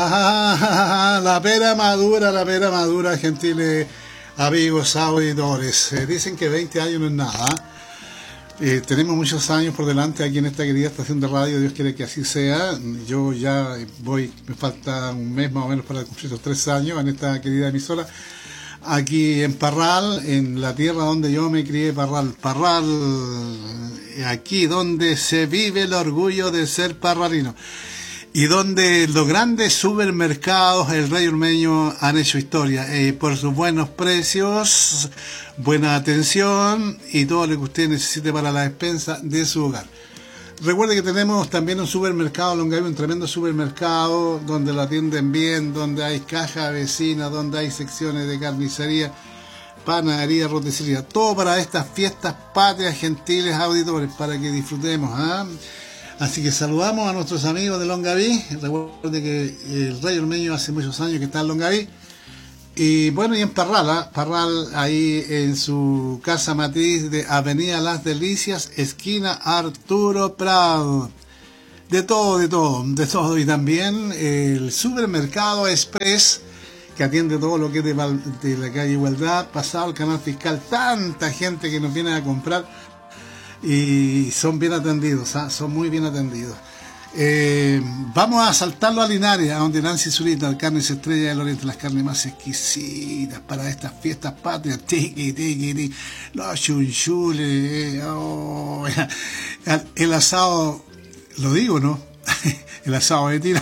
la pera madura, gentiles amigos auditores. Dicen que 20 años no es nada. Tenemos muchos años por delante aquí en esta querida estación de radio, Dios quiere que así sea. Yo ya me falta un mes más o menos para cumplir los 3 años en esta querida emisora. Aquí en Parral, en la tierra donde yo me crié, Parral, aquí donde se vive el orgullo de ser parralino. Y donde los grandes supermercados, el Rey Ormeño, han hecho historia por sus buenos precios, buena atención y todo lo que usted necesite para la despensa de su hogar. Recuerde que tenemos también un supermercado Longaví, un tremendo supermercado donde lo atienden bien, donde hay caja vecina, donde hay secciones de carnicería, panadería, roticería, todo para estas fiestas patrias, gentiles auditores, para que disfrutemos, ¿eh? Así que saludamos a nuestros amigos de Longaví. Recuerde que el Rey Ormeño hace muchos años que está en Longaví. Y bueno, y en Parral, Parral ahí en su casa matriz de Avenida Las Delicias, esquina Arturo Prado. De todo. Y también el supermercado Express, que atiende todo lo que es de la calle Igualdad, pasado el canal fiscal. Tanta gente que nos viene a comprar. Y son bien atendidos, ¿eh? Son muy bien atendidos. Vamos a saltarlo a Linares, a donde Nancy Zurita, carnes estrella del Oriente, las carnes más exquisitas para estas fiestas patrias, tiki, los chunchules, el asado, lo digo, ¿no? El asado de tira,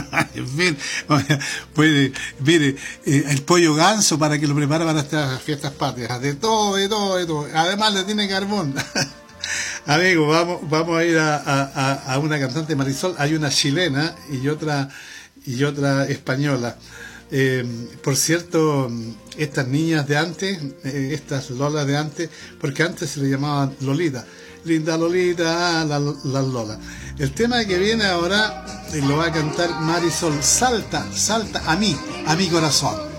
mire, el pollo ganso para que lo prepare para estas fiestas patrias, de todo. Además le tiene carbón. Amigos, vamos a ir a una cantante, Marisol. Hay una chilena y otra española. Por cierto, estas niñas de antes, estas lolas de antes, porque antes se le llamaban Lolita. Linda Lolita, las Lolas. El tema que viene ahora lo va a cantar Marisol. Salta a mi corazón.